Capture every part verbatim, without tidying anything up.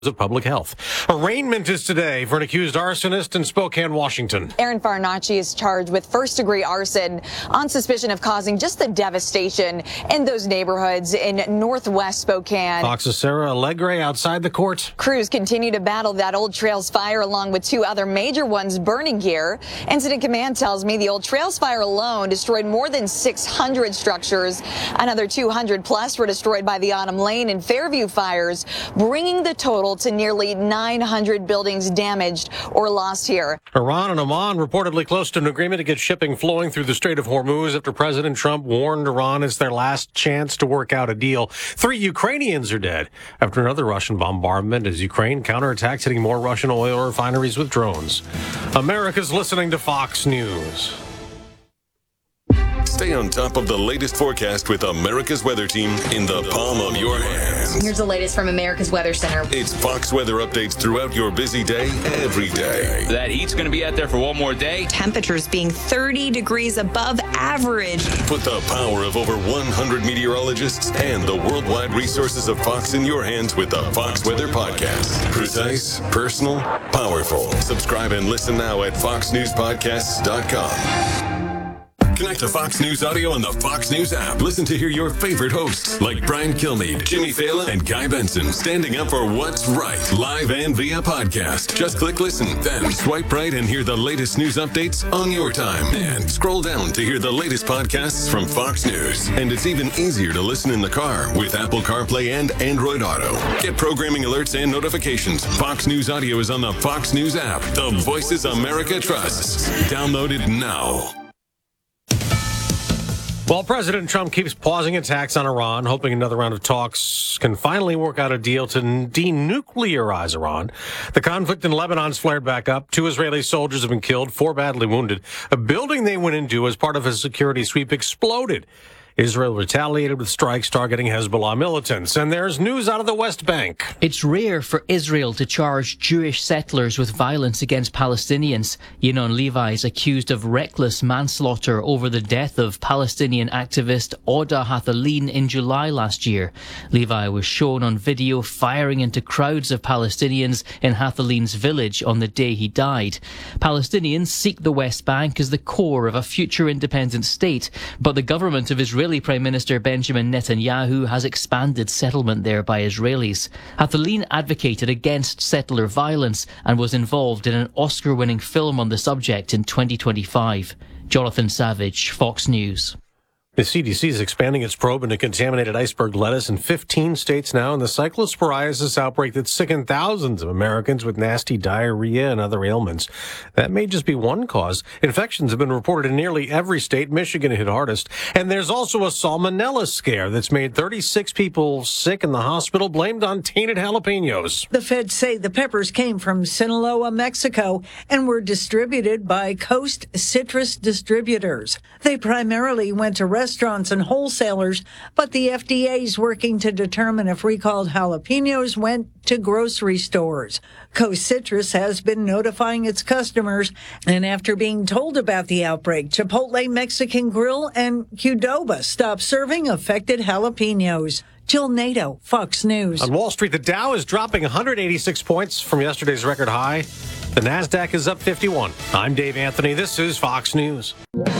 of public health. Arraignment is today for an accused arsonist in Spokane, Washington. Aaron Farinacci is charged with first-degree arson on suspicion of causing just the devastation in those neighborhoods in northwest Spokane. Fox's Sarah Allegre outside the court. Crews continue to battle that Old Trails fire along with two other major ones burning here. Incident Command tells me the Old Trails fire alone destroyed more than six hundred structures. Another two hundred plus were destroyed by the Autumn Lane and Fairview fires, bringing the total to nearly nine hundred buildings damaged or lost here. Iran and Oman reportedly close to an agreement to get shipping flowing through the Strait of Hormuz after President Trump warned Iran it's their last chance to work out a deal. Three Ukrainians are dead after another Russian bombardment as Ukraine counterattacks, hitting more Russian oil refineries with drones. America's listening to Fox News. Stay on top of the latest forecast with America's Weather Team in the palm of your hands. Here's the latest from America's Weather Center. It's Fox weather updates throughout your busy day, every day. That heat's going to be out there for one more day. Temperatures being thirty degrees above average. Put the power of over one hundred meteorologists and the worldwide resources of Fox in your hands with the Fox Weather Podcast. Precise, personal, powerful. Subscribe and listen now at fox news podcasts dot com. Connect to Fox News Audio on the Fox News app. Listen to hear your favorite hosts like Brian Kilmeade, Jimmy Fallon, and Guy Benson standing up for what's right, live and via podcast. Just click listen, then swipe right and hear the latest news updates on your time. And scroll down to hear the latest podcasts from Fox News. And it's even easier to listen in the car with Apple CarPlay and Android Auto. Get programming alerts and notifications. Fox News Audio is on the Fox News app. The voices America trusts. Download it now. While President Trump keeps pausing attacks on Iran, hoping another round of talks can finally work out a deal to denuclearize Iran, the conflict in Lebanon's flared back up. Two Israeli soldiers have been killed, four badly wounded. A building they went into as part of a security sweep exploded. Israel retaliated with strikes targeting Hezbollah militants. And there's news out of the West Bank. It's rare for Israel to charge Jewish settlers with violence against Palestinians. Yinon Levi is accused of reckless manslaughter over the death of Palestinian activist Oda Hathaleen in July last year. Levi was shown on video firing into crowds of Palestinians in Hathaleen's village on the day he died. Palestinians seek the West Bank as the core of a future independent state, but the government of Israel Israeli Prime Minister Benjamin Netanyahu has expanded settlement there by Israelis. Hathaleen advocated against settler violence and was involved in an Oscar-winning film on the subject in twenty twenty-five. Jonathan Savage, Fox News. The C D C is expanding its probe into contaminated iceberg lettuce in fifteen states now, and the cyclosporiasis outbreak that sickened thousands of Americans with nasty diarrhea and other ailments. That may just be one cause. Infections have been reported in nearly every state. Michigan hit hardest. And there's also a salmonella scare that's made thirty-six people sick in the hospital, blamed on tainted jalapenos. The feds say the peppers came from Sinaloa, Mexico, and were distributed by Coast Citrus Distributors. They primarily went to restaurants and wholesalers, but the F D A is working to determine if recalled jalapenos went to grocery stores. Coast Citrus has been notifying its customers, and after being told about the outbreak, Chipotle Mexican Grill and Qdoba stopped serving affected jalapenos. Jill Nato, Fox News. On Wall Street, the Dow is dropping one hundred eighty-six points from yesterday's record high. The Nasdaq is up fifty-one. I'm Dave Anthony. This is Fox News.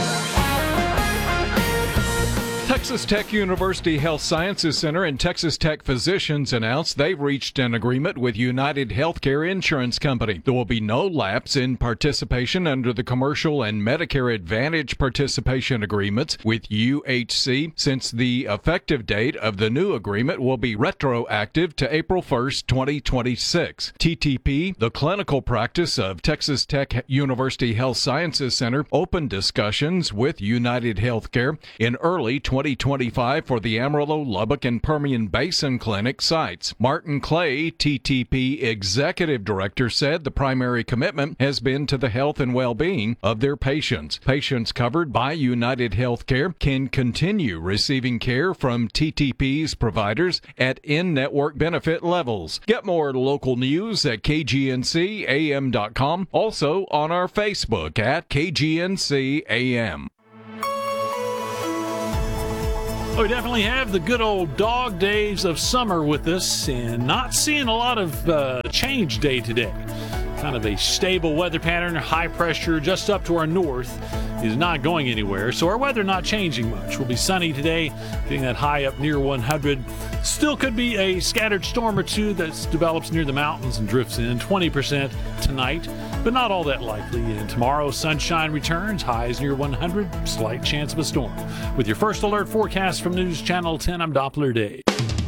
Texas Tech University Health Sciences Center and Texas Tech physicians announced they've reached an agreement with United Healthcare Insurance Company. There will be no lapse in participation under the commercial and Medicare Advantage participation agreements with U H C, since the effective date of the new agreement will be retroactive to April first, twenty twenty-six. T T P, the clinical practice of Texas Tech University Health Sciences Center, opened discussions with United Healthcare in early twenty twenty-five for the Amarillo, Lubbock, and Permian Basin Clinic sites. Martin Clay, T T P Executive Director, said the primary commitment has been to the health and well-being of their patients. Patients covered by United Healthcare can continue receiving care from T T P's providers at in-network benefit levels. Get more local news at K G N C A M dot com, also on our Facebook at K G N C A M. Well, we definitely have the good old dog days of summer with us, and not seeing a lot of uh, change day to day. Kind of a stable weather pattern, high pressure just up to our north is not going anywhere, so our weather not changing much. We'll be sunny today, getting that high up near one hundred. Still could be a scattered storm or two that develops near the mountains and drifts in, twenty percent tonight, but not all that likely. And tomorrow, sunshine returns, highs near one hundred, slight chance of a storm. With your first alert forecast from News Channel ten, I'm Doppler Dave.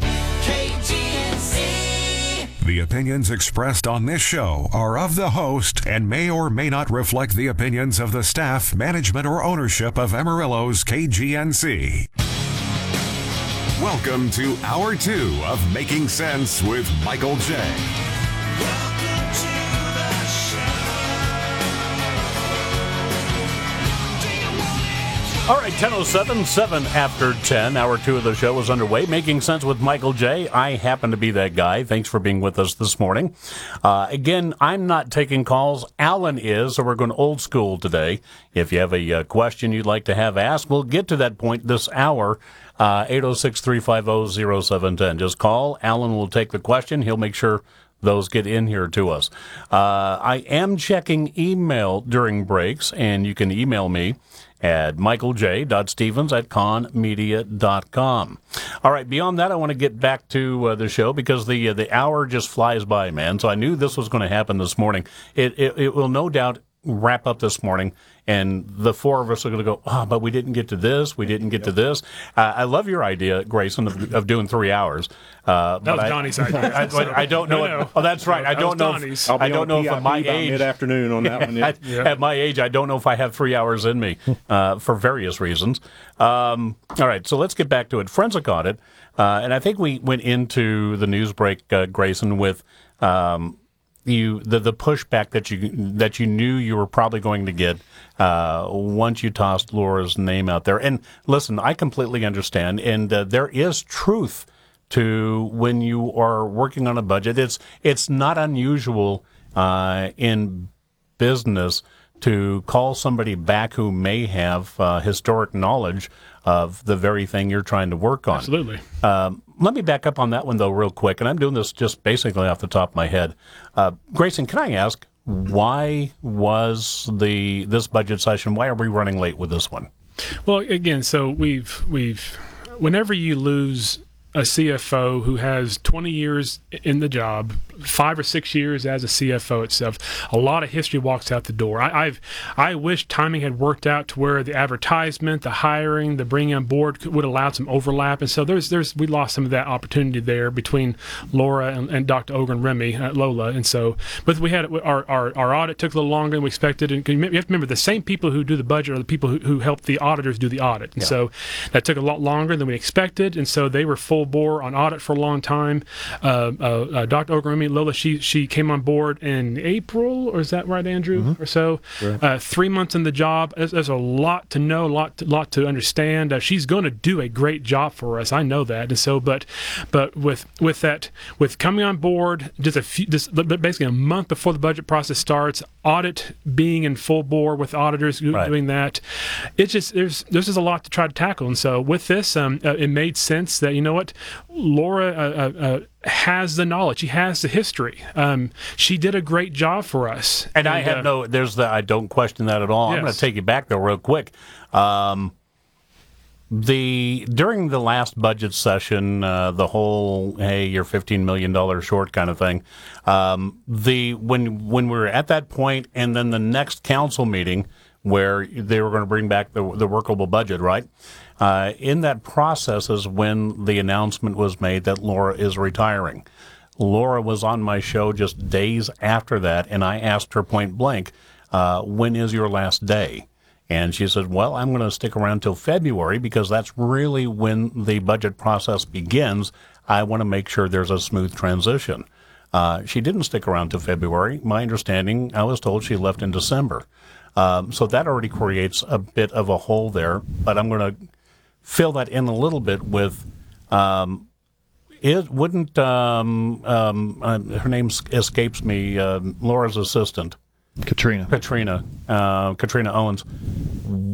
The opinions expressed on this show are of the host and may or may not reflect the opinions of the staff, management, or ownership of Amarillo's K G N C. Welcome to Hour two of Making Sense with Michael J. All right, ten oh seven, seven after ten. Hour two of the show is underway. Making Sense with Michael J. I happen to be that guy. Thanks for being with us this morning. Uh, again, I'm not taking calls. Alan is, so we're going old school today. If you have a uh, question you'd like to have asked, we'll get to that point this hour. Uh, eight oh six, three five oh, oh seven one oh. Just call. Alan will take the question. He'll make sure those get in here to us. Uh, I am checking email during breaks, and you can email me at michael j dot stevens at con media dot com. All right, beyond that, I want to get back to uh, the show because the uh, the hour just flies by, man. So I knew this was going to happen this morning. It, it it will no doubt wrap up this morning, and the four of us are going to go, oh, but we didn't get to this, we didn't get yep. to this. Uh, I love your idea, Grayson, of, of doing three hours. Uh, that was I, Donnie's idea. I, I, I don't know. no, no. What, oh, that's right. That I don't know. If, I don't know if at my age, mid-afternoon on that one. Yeah. at, yeah. at my age, I don't know if I have three hours in me uh, for various reasons. Um, all right, so let's get back to it. Forensic audit, uh, and I think we went into the news break, uh, Grayson, with. Um, You the the pushback that you that you knew you were probably going to get uh, once you tossed Laura's name out there. And listen, I completely understand, and uh, there is truth to when you are working on a budget. It's it's not unusual uh, in business to call somebody back who may have uh, historic knowledge of the very thing you're trying to work on. Absolutely. Um, let me back up on that one, though, real quick, and I'm doing this just basically off the top of my head. Uh, Grayson, can I ask, why was the this budget session, why are we running late with this one? Well, again, so we've we've whenever you lose a C F O who has twenty years in the job, five or six years as a C F O itself, a lot of history walks out the door. I, I've I wish timing had worked out to where the advertisement, the hiring, the bringing on board could, would allow some overlap, and so there's there's we lost some of that opportunity there between Laura and, and Doctor Ogren Remy, uh, Lola, and so but we had our, our our audit took a little longer than we expected, and you have to remember the same people who do the budget are the people who, who help the auditors do the audit, and yeah. so that took a lot longer than we expected, and so they were full bore on audit for a long time. Uh, uh, uh, Doctor Ogren Remy, Lola, she she came on board in April, or is that right, Andrew, mm-hmm. or so? Sure. Uh, three months in the job. There's, there's a lot to know, a lot to, lot to understand. Uh, she's going to do a great job for us. I know that. And so, but but with with that, with coming on board, just a few, just basically a month before the budget process starts, audit being in full bore with auditors right. doing that, it's just there's there's just a lot to try to tackle. And so with this, um, uh, it made sense that you know what. Laura uh, uh, has the knowledge. She has the history. Um, she did a great job for us. And, and I have uh, no, there's the, I don't question that at all. Yes. I'm going to take you back though real quick. Um, the, during the last budget session, uh, the whole, hey, you're fifteen million dollars short kind of thing. Um, the, when, when we were at that point and then the next council meeting where they were going to bring back the, the workable budget, right? Uh, in that process is when the announcement was made that Laura is retiring. Laura was on my show just days after that, and I asked her point blank, uh, when is your last day? And she said, well, I'm going to stick around till February because that's really when the budget process begins. I want to make sure there's a smooth transition. Uh, she didn't stick around till February. My understanding, I was told she left in December. Um, so that already creates a bit of a hole there, but I'm going to fill that in a little bit with, um, it wouldn't, um, um, uh, her name escapes me, uh, Laura's assistant. Katrina. Katrina, uh, Katrina Owens.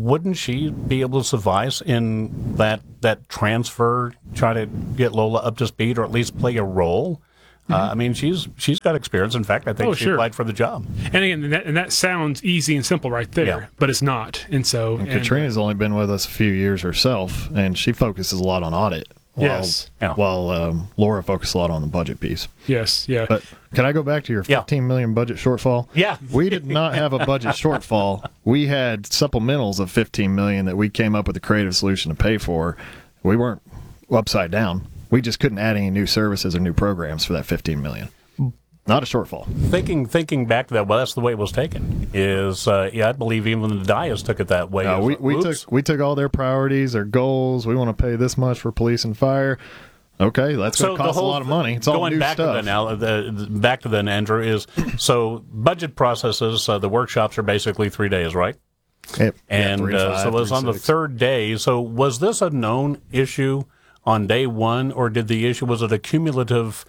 wouldn't she be able to suffice in that that transfer, try to get Lola up to speed, or at least play a role? Uh, I mean, she's she's got experience. In fact, I think oh, she sure. applied for the job. And again, and that, and that sounds easy and simple right there, yeah. but it's not. And so, and and, Katrina's only been with us a few years herself, and she focuses a lot on audit. While, yes. Yeah. While um, Laura focuses a lot on the budget piece. Yes. Yeah. But can I go back to your fifteen yeah. million budget shortfall? Yeah. We did not have a budget shortfall. We had supplementals of fifteen million that we came up with a creative solution to pay for. We weren't upside down. We just couldn't add any new services or new programs for that fifteen million. Not a shortfall. Thinking thinking back to that, well, that's the way it was taken. Is uh, yeah, I believe even the Dias took it that way. No, we we Oops. took we took all their priorities, their goals. We want to pay this much for police and fire. Okay, that's going to cost a lot of money. It's all going new back stuff. To the, now, the, the, back to then, Andrew, is so budget processes. Uh, the workshops are basically three days, right? Yep. And yeah, three to uh, five, so it was on the six. third day. So was this a known issue on day one, or did the issue was it a cumulative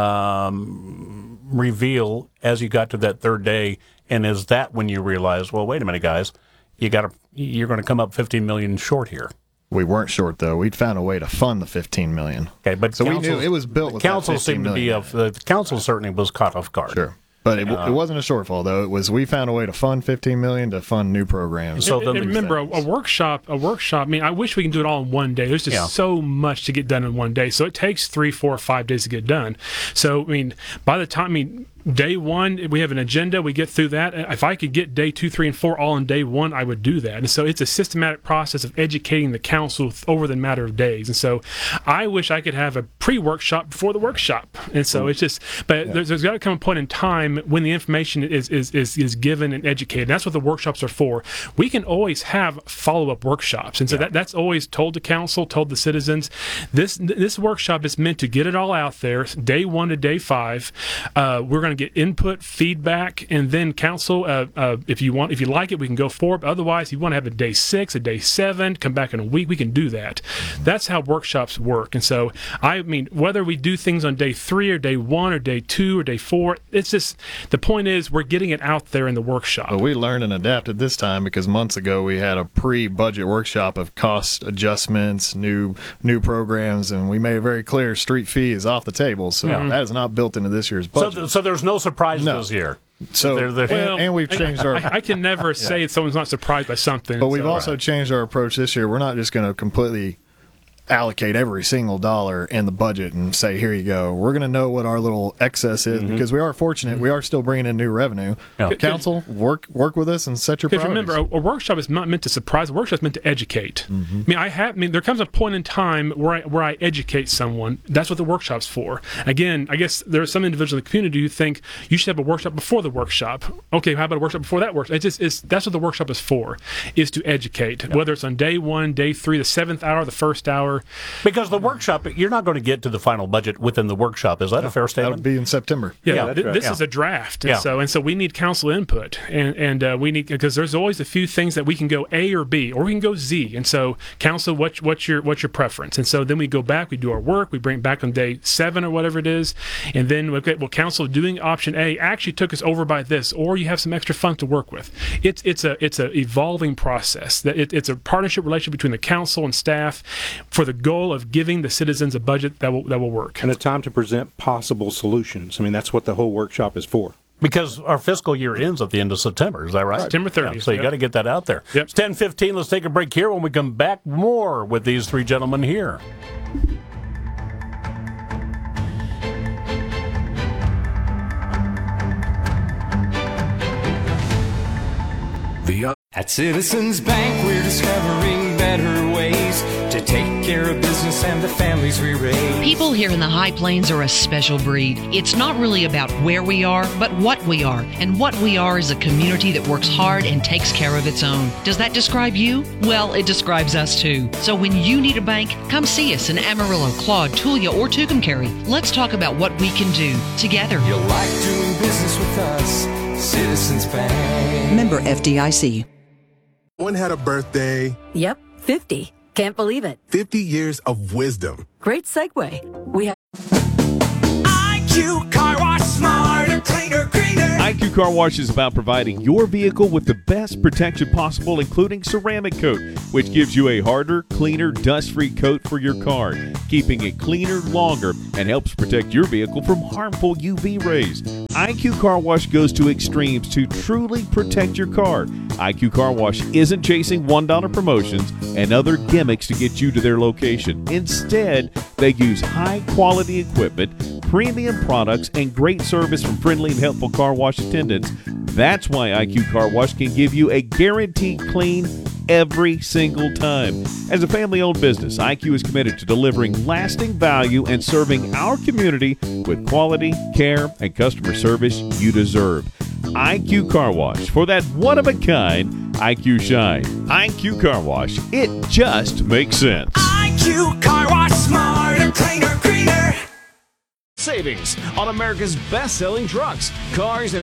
um, reveal as you got to that third day? And is that when you realized, well, wait a minute, guys, you got to you're going to come up fifteen million short here? We weren't short though. We'd found a way to fund the fifteen million. Okay, but so we knew it was built. The with council that seemed to be million. of the council certainly was caught off guard. Sure. But it, Uh, it wasn't a shortfall, though. It was we found a way to fund fifteen million dollars to fund new programs. So and, and remember, a, a workshop, a workshop. I mean, I wish we can do it all in one day. There's just Yeah. so much to get done in one day. So it takes three, four, five days to get done. So I mean, by the time, I mean, day one, we have an agenda. We get through that. If I could get day two, three, and four all in day one, I would do that. And so it's a systematic process of educating the council over the matter of days. And so I wish I could have a pre-workshop before the workshop. And so it's just, but Yeah. there's, there's got to come a point in time when the information is, is, is, is given and educated. That's what the workshops are for. We can always have follow-up workshops. And so Yeah. that, that's always told the council, told the citizens. This, this workshop is meant to get it all out there, day one to day five. Uh, we're going to get input, feedback, and then council, uh, uh, if you want, if you like it, we can go forward. But otherwise, if you want to have a day six, a day seven, come back in a week, we can do that. That's how workshops work. And so, I mean, whether we do things on day three or day one or day two or day four, it's just, the point is we're getting it out there in the workshop. But we learned and adapted this time because months ago we had a pre-budget workshop of cost adjustments, new new programs, and we made it very clear street fee is off the table. So Yeah. that is not built into this year's So, budget. th- so there's no surprises No. this year. So, They're- they're- and, Well, and we've changed our. I, I can never say if someone's not surprised by something. But we've so- also changed our approach this year. We're not just going to completely allocate every single dollar in the budget and say, here you go. We're going to know what our little excess is Mm-hmm. because we are fortunate. We are still bringing in new revenue. Yeah. Council, work work with us and set your Because priorities. remember, a, a workshop is not meant to surprise. A workshop is meant to educate. Mm-hmm. I mean, I have. I mean, there comes a point in time where I where I educate someone. That's what the workshop's for. Again, I guess there are some individuals in the community who think you should have a workshop before the workshop. Okay, how about a workshop before that workshop? It's just it's, that's what the workshop is for, is to educate. Whether it's on day one, day three, the seventh hour, the first hour. Because the workshop, you're not going to get to the final budget within the workshop. Is that a fair That'll statement? be in September. Yeah, Yeah, th- that's right. this Yeah. is a draft, and Yeah. so and so we need council input, and and uh, we need because there's always a few things that we can go A or B, or we can go Z, and so council, what what's your what's your preference? And so then we go back, we do our work, we bring it back on day seven or whatever it is, and then we okay, well, council doing option A actually took us over by this, or you have some extra funds to work with. It's it's a it's a evolving process. That it, it's a partnership relationship between the council and staff for the goal of giving the citizens a budget that will that will work. And a time to present possible solutions. I mean, that's what the whole workshop is for. Because our fiscal year ends at the end of September, is that right? September thirtieth. Yeah, so you yep. got to get that out there. Yep. It's ten fifteen. Let's take a break here. When we come back, more with these three gentlemen here. The At Citizens Bank, we're discovering better ways to take care of business and the families we raise. People here in the High Plains are a special breed. It's not really about where we are, but what we are. And what we are is a community that works hard and takes care of its own. Does that describe you? Well, it describes us too. So when you need a bank, come see us in Amarillo, Claude, Tulia, or Tucumcari. Let's talk about what we can do together. You'll like doing business with us, Citizens Bank. Member F D I C. One had a birthday. Yep, fifty. Can't believe it. fifty years of wisdom. Great segue. We have I Q Car Wash, smarter, cleaner, greener. I Q Car Wash is about providing your vehicle with the best protection possible, including ceramic coat, which gives you a harder, cleaner, dust-free coat for your car, keeping it cleaner longer and helps protect your vehicle from harmful U V rays. I Q Car Wash goes to extremes to truly protect your car. I Q Car Wash isn't chasing one dollar promotions and other gimmicks to get you to their location. Instead, they use high-quality equipment, premium products, and great service from friendly and helpful car wash attendants. That's why I Q Car Wash can give you a guaranteed clean every single time. As a family-owned business, I Q is committed to delivering lasting value and serving our community with quality, care, and customer service you deserve. I Q Car Wash, for that one-of-a-kind I Q shine. I Q Car Wash, it just makes sense. I Q Car Wash, smarter, cleaner, greener. Savings on America's best-selling trucks, cars, and